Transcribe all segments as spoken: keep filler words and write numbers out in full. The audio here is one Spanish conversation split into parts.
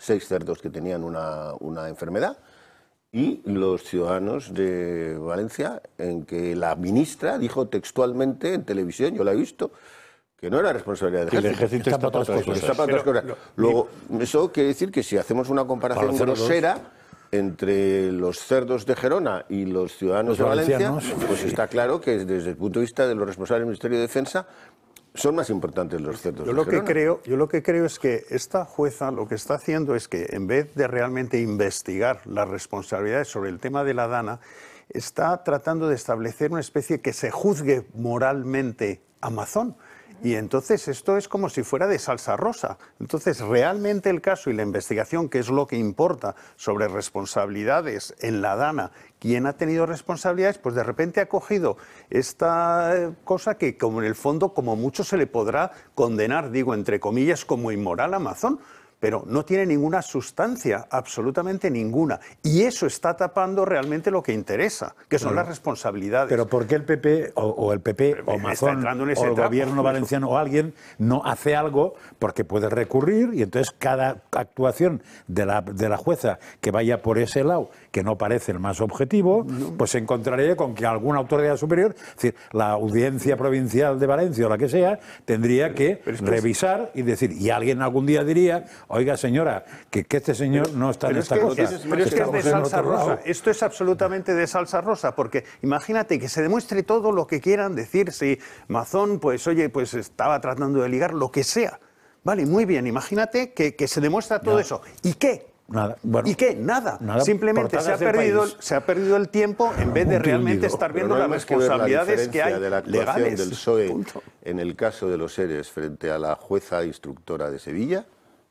seis cerdos que tenían una, una enfermedad, y los ciudadanos de Valencia, en que la ministra dijo textualmente en televisión, yo la he visto, que no era responsabilidad del ejército. El ejército está para otras cosas. Está para otras cosas. Luego, eso quiere decir que si hacemos una comparación grosera entre los cerdos de Gerona y los ciudadanos de Valencia, pues está claro que desde el punto de vista de los responsables del Ministerio de Defensa son más importantes los cerdos yo de lo Gerona. Que creo, yo lo que creo es que esta jueza lo que está haciendo es que en vez de realmente investigar las responsabilidades sobre el tema de la Dana, está tratando de establecer una especie que se juzgue moralmente a Mazón. Y entonces esto es como si fuera de salsa rosa. Entonces realmente el caso y la investigación, que es lo que importa sobre responsabilidades en la Dana, quién ha tenido responsabilidades, pues de repente ha cogido esta cosa que como en el fondo como mucho se le podrá condenar, digo entre comillas, como inmoral a Mazón. Pero no tiene ninguna sustancia, absolutamente ninguna. Y eso está tapando realmente lo que interesa, que son claro. las responsabilidades. Pero ¿por qué el P P, o, o el P P, o Mazón, o el trapo. Gobierno valenciano, o alguien, no hace algo? Porque puede recurrir, y entonces cada actuación de la, de la jueza que vaya por ese lado, que no parece el más objetivo, no. pues se encontraría con que alguna autoridad superior, es decir, la Audiencia Provincial de Valencia o la que sea, tendría que es que revisar y decir, y alguien algún día diría... Oiga, señora, que, que este señor no está pero en esta es que, cosa. Es, pero es que es de salsa rosa. Esto es absolutamente de salsa rosa, porque imagínate que se demuestre todo lo que quieran decir. Si Mazón, pues oye, pues estaba tratando de ligar, lo que sea. Vale, muy bien, imagínate que, que se demuestra todo no. eso. ¿Y qué? Nada. Bueno, ¿Y qué? Nada. nada Simplemente se ha, perdido, se ha perdido el tiempo en vez de realmente estar viendo no hay las responsabilidades que, que hay de la actuación legales. del P S O E Punto. En el caso de los seres frente a la jueza instructora de Sevilla,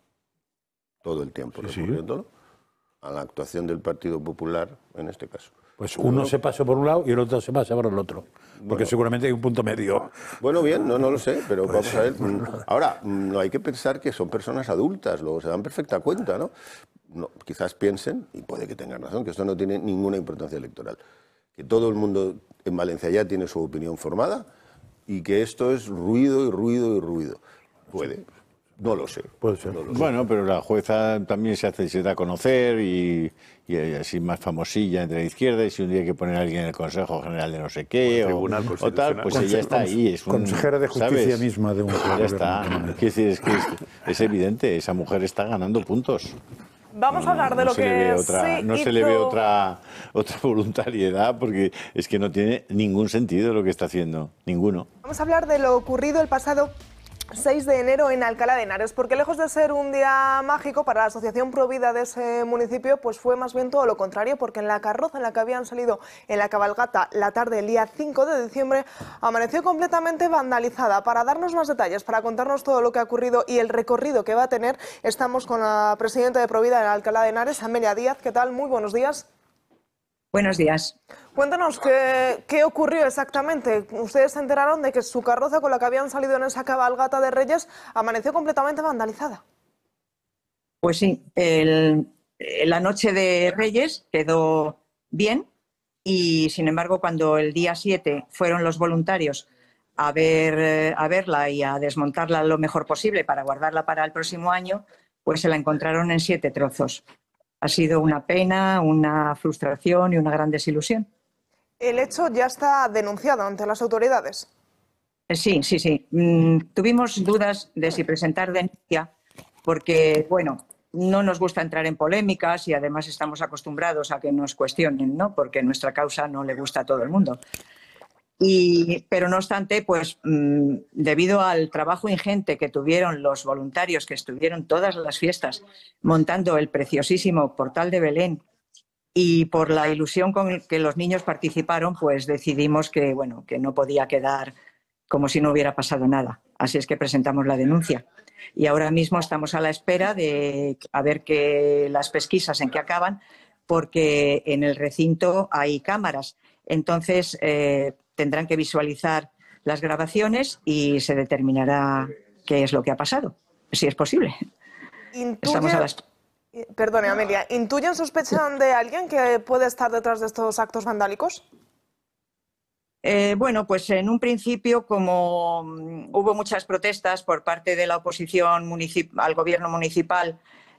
todo el tiempo sí, recurriéndolo, sí. a la actuación del Partido Popular en este caso. Pues uno bueno, se pasa por un lado y el otro se pasa por el otro, porque bueno, seguramente hay un punto medio. Bueno, bien, no, no lo sé, pero pues, vamos a ver. Ahora, no hay que pensar que son personas adultas, luego se dan perfecta cuenta, ¿no? no quizás piensen, y puede que tengan razón, que esto no tiene ninguna importancia electoral, que todo el mundo en Valencia ya tiene su opinión formada y que esto es ruido y ruido y ruido. Puede. No lo sé. Puede ser. No lo bueno, sé. Pero la jueza también se hace se da a conocer y, y así más famosilla entre la izquierda, y si un día hay que poner a alguien en el Consejo General de no sé qué o, o tal, pues ella está ahí. Es un, consejera de justicia ¿sabes? misma de un Ya está. Quiero decir, es que es, es evidente, esa mujer está ganando puntos. Vamos a hablar de no lo se que le ve otra, sí no se hizo... le ve otra otra voluntariedad, porque es que no tiene ningún sentido lo que está haciendo, ninguno. Vamos a hablar de lo ocurrido el pasado seis de enero en Alcalá de Henares, porque lejos de ser un día mágico para la Asociación Provida de ese municipio, pues fue más bien todo lo contrario, porque en la carroza en la que habían salido en la cabalgata la tarde del día cinco de diciembre, amaneció completamente vandalizada. Para darnos más detalles, para contarnos todo lo que ha ocurrido y el recorrido que va a tener, estamos con la presidenta de Provida en Alcalá de Henares, Amelia Díaz. ¿Qué tal? Muy buenos días. Buenos días. Cuéntanos, ¿qué, ¿qué ocurrió exactamente? Ustedes se enteraron de que su carroza con la que habían salido en esa cabalgata de Reyes amaneció completamente vandalizada. Pues sí, el, la noche de Reyes quedó bien y, sin embargo, cuando el día siete fueron los voluntarios a, ver, a verla y a desmontarla lo mejor posible para guardarla para el próximo año, pues se la encontraron en siete trozos. Ha sido una pena, una frustración y una gran desilusión. ¿El hecho ya está denunciado ante las autoridades? Sí, sí, sí. Mm, tuvimos dudas de si presentar denuncia porque, bueno, no nos gusta entrar en polémicas y además estamos acostumbrados a que nos cuestionen, ¿no? Porque nuestra causa no le gusta a todo el mundo. Y, pero no obstante, pues mmm, debido al trabajo ingente que tuvieron los voluntarios que estuvieron todas las fiestas montando el preciosísimo Portal de Belén y por la ilusión con que los niños participaron, pues decidimos que, bueno, que no podía quedar como si no hubiera pasado nada. Así es que presentamos la denuncia. Y ahora mismo estamos a la espera de a ver que las pesquisas en qué acaban, porque en el recinto hay cámaras. Entonces, eh, tendrán que visualizar las grabaciones y se determinará qué es lo que ha pasado, si es posible. Intuye... Estamos a las... Perdone, Amelia, ¿intuyen, sospechan de alguien que puede estar detrás de estos actos vandálicos? Eh, bueno, pues en un principio, como hubo muchas protestas por parte de la oposición municip- al gobierno municipal